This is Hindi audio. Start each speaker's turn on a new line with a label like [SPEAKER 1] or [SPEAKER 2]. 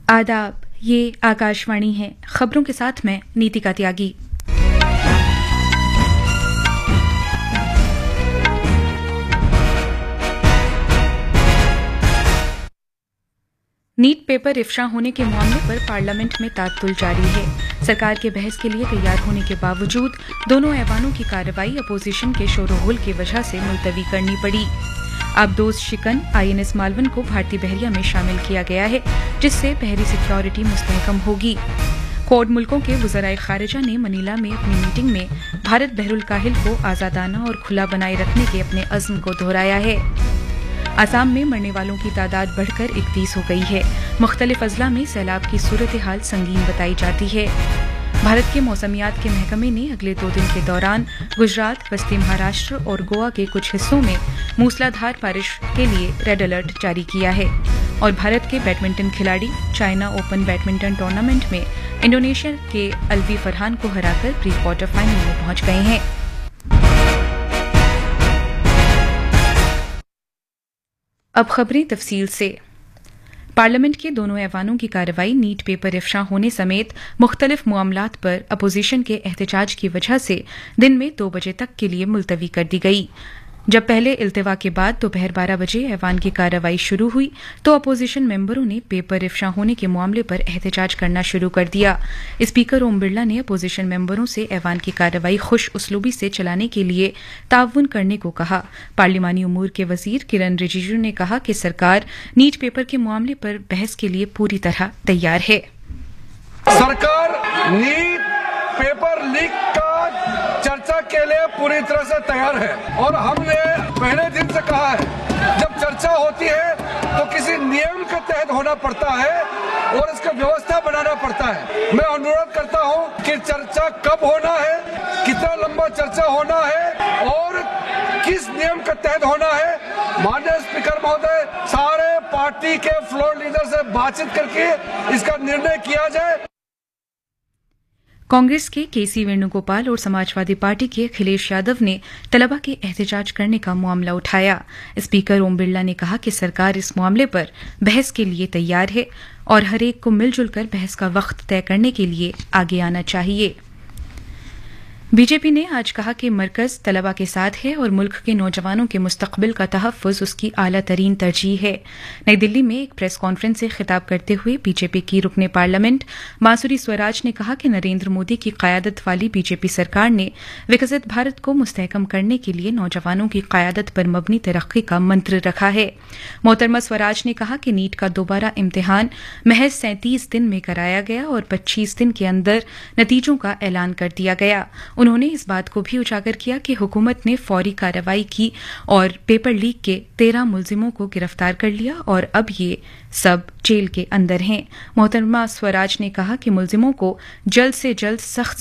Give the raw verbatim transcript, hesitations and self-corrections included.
[SPEAKER 1] आदाब, ये आकाशवाणी है। खबरों के साथ मैं नीतिका त्यागी। नीट पेपर इफ्शा होने के मामले पर पार्लियामेंट में तातुल जारी है। सरकार के बहस के लिए तैयार होने के बावजूद दोनों ऐवानों की कार्रवाई अपोजिशन के शोरगुल की वजह से मुलतवी करनी पड़ी। आबदोज शिकन आईएनएस मालवन को भारतीय बहरिया में शामिल किया गया है, जिससे बहरी सिक्योरिटी मुस्तहकम होगी। क्वाड मुल्कों के वज़राए खारिजा ने मनीला में अपनी मीटिंग में भारत बहरुल काहिल को आजादाना और खुला बनाए रखने के अपने अज़्म को दोहराया है। आसाम में मरने वालों की तादाद बढ़कर इकतीस हो गई है। मुख्तलिफ अजला में सैलाब की सूरत हाल संगीन बताई जाती है। भारत के मौसमियात के महकमे ने अगले दो दिन के दौरान गुजरात, पश्चिमी महाराष्ट्र और गोवा के कुछ हिस्सों में मूसलाधार बारिश के लिए रेड अलर्ट जारी किया है। और भारत के बैडमिंटन खिलाड़ी चाइना ओपन बैडमिंटन टूर्नामेंट में इंडोनेशिया के अलवी फरहान को हराकर प्री क्वार्टर फाइनल में पहुंच गए हैं। अब खबरें तफसील से। पार्लियामेंट के दोनों ऐवानों की कार्रवाई नीट पेपर इफ्शा होने समेत मुख्तलिफ मामलात पर अपोजिशन के एहतजाज की वजह से दिन में दो बजे तक के लिए मुलतवी कर दी गई। जब पहले इल्तिवा के बाद दोपहर बारह बजे ऐवान की कार्रवाई शुरू हुई तो अपोजिशन मेंबरों ने पेपर इफ्शा होने के मामले पर एहतजाज करना शुरू कर दिया। स्पीकर ओम बिरला ने अपोजिशन मेंबरों से ऐवान की कार्रवाई खुश उसलूबी से चलाने के लिए ताउन करने को कहा। पार्लिमानी उमूर के वजीर किरण रिजिजू ने कहा कि सरकार नीट पेपर के मामले पर बहस के लिए पूरी तरह तैयार है।
[SPEAKER 2] सरकार नीट पेपर लीक का चर्चा के लिए पूरी तरह से तैयार है और हमने पहले दिन से कहा है, जब चर्चा होती है तो किसी नियम के तहत होना पड़ता है और इसका व्यवस्था बनाना पड़ता है। मैं अनुरोध करता हूं कि चर्चा कब होना है, कितना लंबा चर्चा होना है और किस नियम के तहत होना है। माननीय स्पीकर महोदय, सारे पार्टी के फ्लोर लीडर से बातचीत करके इसका निर्णय किया जाए।
[SPEAKER 1] कांग्रेस के केसी वेणुगोपाल और समाजवादी पार्टी के अखिलेश यादव ने तलबा के एहतजाज करने का मामला उठाया। स्पीकर ओम बिरला ने कहा कि सरकार इस मामले पर बहस के लिए तैयार है और हरेक को मिलजुल कर बहस का वक्त तय करने के लिए आगे आना चाहिए। बीजेपी ने आज कहा कि मरकज तलबा के साथ है और मुल्क के नौजवानों के मुस्तकबिल का तहफ़्फ़ुज़ उसकी आला तरीन तरजीह है। नई दिल्ली में एक प्रेस कॉन्फ्रेंस से खिताब करते हुए बीजेपी की रुकने पार्लियामेंट मासुरी स्वराज ने कहा कि नरेंद्र मोदी की क़यादत वाली बीजेपी सरकार ने विकसित भारत को मुस्तहकम करने के लिए नौजवानों की क़यादत पर मबनी तरक्की का मंत्र रखा है। मोहतरमा स्वराज ने कहा कि नीट का दोबारा इम्तिहान महज सैंतीस दिन में कराया गया और पच्चीस दिन के अंदर नतीजों का ऐलान कर दिया गया। उन्होंने इस बात को भी उजागर किया कि हुकूमत ने फौरी कार्रवाई की और पेपर लीक के तेरह मुलजिमों को गिरफ्तार कर लिया और अब ये सब जेल के अंदर हैं। मोहतरमा स्वराज ने कहा कि मुलजिमों को जल्द से जल्द सख्त